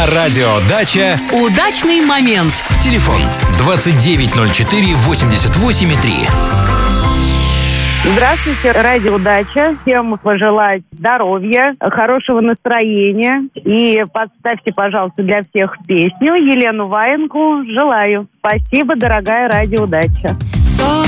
На радио «Дача» удачный момент. телефон 2904-88,3. Здравствуйте, радио «Дача». Всем пожелать здоровья, хорошего настроения. И подставьте, пожалуйста, для всех песню Елену Ваенку «Желаю». Спасибо, дорогая радио «Дача».